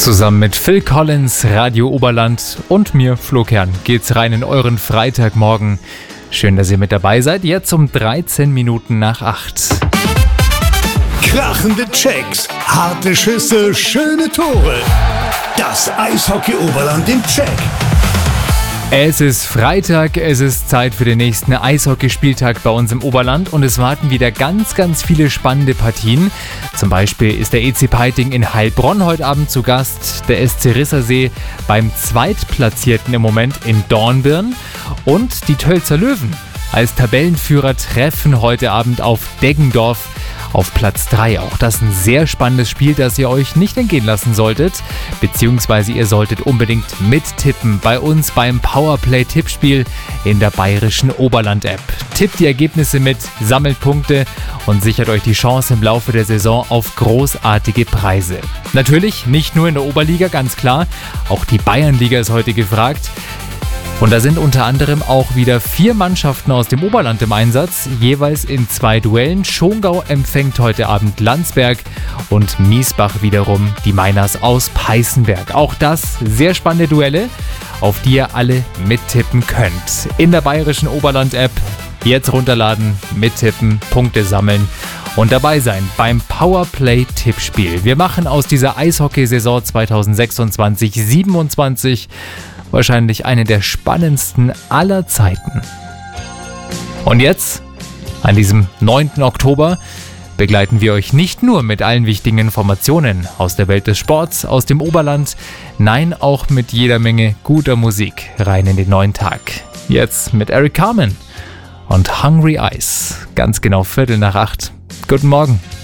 Zusammen mit Phil Collins, Radio Oberland und mir, Flo Kern, geht's rein in euren Freitagmorgen. Schön, dass ihr mit dabei seid. Jetzt um 13 Minuten nach 8. Krachende Checks, harte Schüsse, schöne Tore. Das Eishockey Oberland im Check. Es ist Freitag, es ist Zeit für den nächsten Eishockeyspieltag bei uns im Oberland und es warten wieder ganz viele spannende Partien. Zum Beispiel ist der EC Peiting in Heilbronn heute Abend zu Gast, der SC Rissersee beim Zweitplatzierten im Moment in Dornbirn und die Tölzer Löwen als Tabellenführer treffen heute Abend auf Deggendorf auf Platz 3. Auch das ein sehr spannendes Spiel, das ihr euch nicht entgehen lassen solltet, beziehungsweise ihr solltet unbedingt mittippen bei uns beim Powerplay-Tippspiel in der bayerischen Oberland-App. Tippt die Ergebnisse mit, sammelt Punkte und sichert euch die Chance im Laufe der Saison auf großartige Preise. Natürlich nicht nur in der Oberliga, ganz klar, auch die Bayernliga ist heute gefragt. Und da sind unter anderem auch wieder 4 Mannschaften aus dem Oberland im Einsatz, jeweils in 2 Duellen. Schongau empfängt heute Abend Landsberg und Miesbach wiederum die Miners aus Peißenberg. Auch das sehr spannende Duelle, auf die ihr alle mittippen könnt. In der bayerischen Oberland-App jetzt runterladen, mittippen, Punkte sammeln und dabei sein beim Powerplay-Tippspiel. Wir machen aus dieser Eishockeysaison 2026/27 wahrscheinlich eine der spannendsten aller Zeiten. Und jetzt, an diesem 9. Oktober, begleiten wir euch nicht nur mit allen wichtigen Informationen aus der Welt des Sports, aus dem Oberland, nein, auch mit jeder Menge guter Musik rein in den neuen Tag. Jetzt mit Eric Carmen und Hungry Eyes, ganz genau 7:15. Guten Morgen.